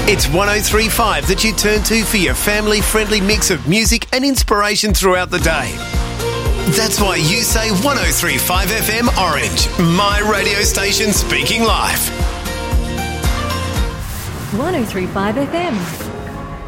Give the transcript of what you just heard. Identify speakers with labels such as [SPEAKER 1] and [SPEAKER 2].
[SPEAKER 1] It's 103.5 that you turn to for your family-friendly mix of music and inspiration throughout the day. That's why you say 103.5 FM Orange, my radio station speaking live.
[SPEAKER 2] 103.5 FM.